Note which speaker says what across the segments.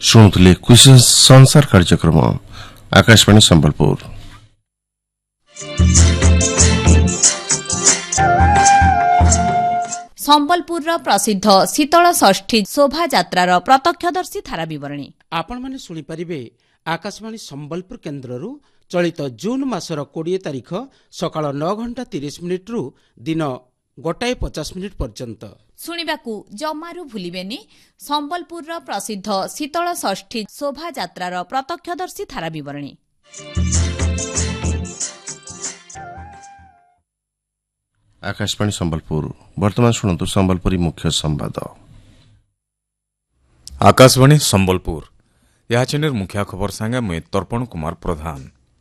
Speaker 1: ଶୁଣୁଥିଲେ କୃଷି ସଂସାର କାର୍ଯ୍ୟକ୍ରମ ଆକାଶବାଣୀ ସମ୍ବଲପୁର।
Speaker 2: ସମ୍ବଲପୁରର ପ୍ରସିଦ୍ଧ ଶୀତଳ ଷଷ୍ଠୀ ଶୋଭାଯାତ୍ରାର ପ୍ରତ୍ୟକ୍ଷଦର୍ଶୀ ଧାରା ବିବରଣୀ
Speaker 3: ଆପଣମାନେ ଶୁଣିପାରିବେ ଆକାଶବାଣୀ ସମ୍ବଲପୁର କେନ୍ଦ୍ରରୁ ଚଳିତ ଜୁନ୍ ମାସର 20 ତାରିଖ ସକାଳ 9:30 ଦିନ 1:50 ପର୍ଯ୍ୟନ୍ତ।
Speaker 2: ଶୁଣିବାକୁ ଜମାରୁ ଭୁଲିବେନି ସମ୍ବଲପୁରର ପ୍ରସିଦ୍ଧ ଶୀତଳ ଷଷ୍ଠୀ ଶୋଭାଯାତ୍ରାର ପ୍ରତ୍ୟକ୍ଷଦର୍ଶୀ ଧାରା ବିବରଣୀ।
Speaker 1: ଆକାଶବାଣୀ ସମ୍ବଲପୁର। ବର୍ତ୍ତମାନ ଶୁଣନ୍ତୁ ସମ୍ବଲପୁରୀ ମୁଖ୍ୟ ସମ୍ବାଦ।
Speaker 4: ଆକାଶବାଣୀ ସମ୍ବଲପୁର ଏହାଚିନିର ମୁଖ୍ୟ ଖବର ସାଙ୍ଗେ ମୁଇଁ ତର୍ପଣ କୁମାର ପ୍ରଧାନ।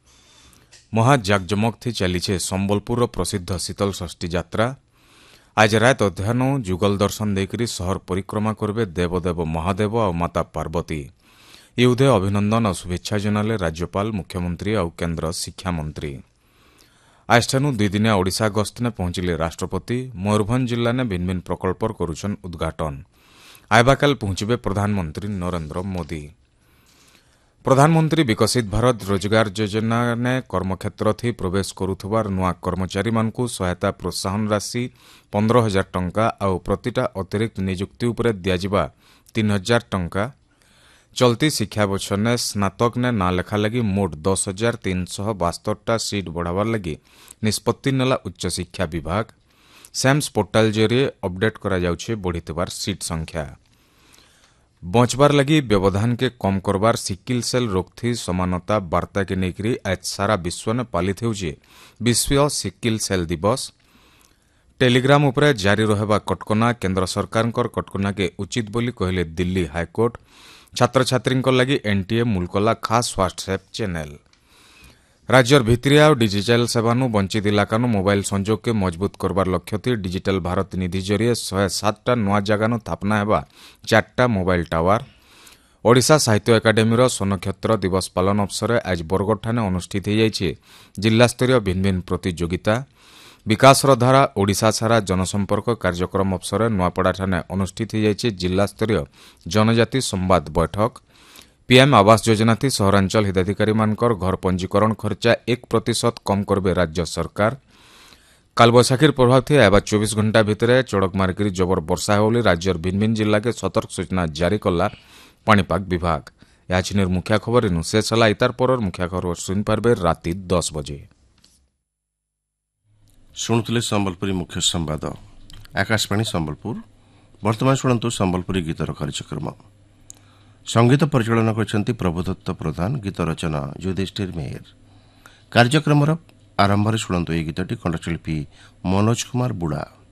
Speaker 4: ମହା ଜାକଜମକଥି ଚାଲିଛେ ସମ୍ବଲପୁରର ପ୍ରସିଦ୍ଧ ଶୀତଳ ଷଷ୍ଠୀ ଯାତ୍ରା। আজ রাত অধ্যাহ্ন যুগল দর্শন দেইকরি শহর পরিক্রমা করবে দেবদেব মহাদেব আর মাতা পার্বতী। এই উদয় অভিনন্দন আর শুভেচ্ছা জনালে রাজ্যপাল, মুখ্যমন্ত্রী আর কেন্দ্র শিক্ষামন্ত্রী। আজঠানু 2 দিনিয়া ওড়িশা গস্তনে পৌঁছিলে রাষ্ট্রপতি। ময়ূরভঞ্জ জিল্লানে ভিন্ন ভিন্ন প্রকল্পর করুছন উদ্ঘাটন। আইবাকাল পৌঁছবে প্রধানমন্ত্রী নরেন্দ্র মোদী। প্রধানমন্ত্রী বিকশিত ভারত रोजगार योजना ने कर्मक्षेत्र थी प्रवेश करुथुबार नुआ कर्मचारी मानकु सहायता प्रोत्साहन राशि 15,000 टंका आउ प्रतिटा अतिरिक्त नियुक्ति उपरे दियाजिबा 3,000 टंका। चलती शिक्षा वर्ष ने स्नातक ने ना लेखा लगी मोट 10,372 सीट बढ़ावार लगी निष्पत्ति नेला उच्च शिक्षा विभाग। सैम्स पोर्टाल जरिए अपडेट करा जाउछे बढ़ितबार सीट संख्या। बचबार लगी व्यवधान के कम करबार सिकिल सेल रोग थी समानता वार्ता के नेकरी आज सारा विश्व ने पालित होउछे विश्व सिकिल सेल दिवस। टेलीग्राम उपरे जारी रहबा कटकना केंद्र सरकार कटकना के उचित बोली कहले दिल्ली हाईकोर्ट। छात्र छात्री लगी एनटीए मुलकला खास व्हाट्सएप चैनल। राज्यर भित्रिया और डिजिटल सेवानु वंचित इलाकानु मोबाइल संजोग के मजबूत करबार लक्ष्य थी डिजिटल भारत निधि जरिए 107टा नुआ जगानु स्थापना हेबा 4टा मोबाइल टावर। ओडिशा साहित्य एकाडेमी सोनक्षेत्र दिवस पालन अवसर आज बरगढ़ अनुष्ठित हो जाइए जिला स्तरीय भिन्न भिन्न प्रतियोगिता। विकासर धारा ओडिशा सारा जनसंपर्क कार्यक्रम अवसर नुआपड़ा ठाने अनुष्ठित हो जाइए जिला स्तरीय जनजाति संवाद बैठक। पीएम आवास योजना थी सहरांचल हिताधिकारी मानकर घर पंजीकरण खर्चा 1% कम करबे राज्य सरकार। कालबैशाखीर प्रभाव थी एबा 24 घंटा भितर चड़क मारिकी जबर वर्षा होली राज्यर भिन्न भिन्न जिला के सतर्क सूचना जारी कला पाणीपाग विभाग। याचिनिर मुख्य खबर इनु शेष हला इतार परर मुख्य खबर सुनि पारबे राति 10 बजे।
Speaker 1: ଶୁଣୁଥିଲେ ସମ୍ବଲପୁରୀ ମୁଖ୍ୟ ସମ୍ବାଦ। ଆକାଶବାଣୀ ସମ୍ବଲପୁର। ବର୍ତ୍ତମାନ ଶୁଣନ୍ତୁ ସମ୍ବଲପୁରୀ ଗୀତର କାର୍ଯ୍ୟକ୍ରମ। संगीत परिचालन करछंती प्रभुदत्त प्रधान, गीत रचना युधिष्ठिर मेहर। कार्यक्रम आरंभ शुणु ये गीतटी कंठशिल्पी मनोज कुमार बुड़ा।